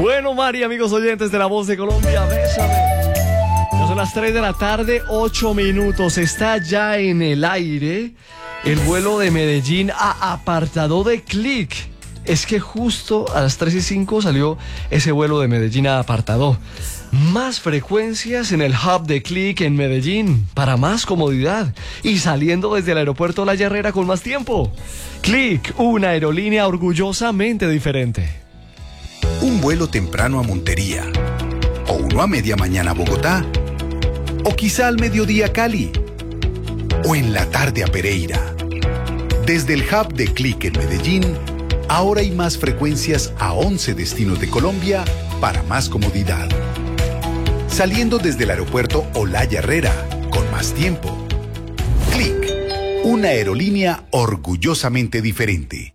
Bueno, Mari, amigos oyentes de La Voz de Colombia, bésame. Ya son las 3 de la tarde, 8 minutos. Está ya en el aire el vuelo de Medellín a Apartadó de Click. Es que justo a las 3:05 salió ese vuelo de Medellín a Apartadó. Más frecuencias en el hub de Click en Medellín, para más comodidad. Y saliendo desde el aeropuerto La Herrera con más tiempo. Click, una aerolínea orgullosamente diferente. Un vuelo temprano a Montería, o uno a media mañana a Bogotá, o quizá al mediodía a Cali, o en la tarde a Pereira. Desde el hub de Click en Medellín, ahora hay más frecuencias a 11 destinos de Colombia para más comodidad. Saliendo desde el aeropuerto Olaya Herrera, con más tiempo. Click, una aerolínea orgullosamente diferente.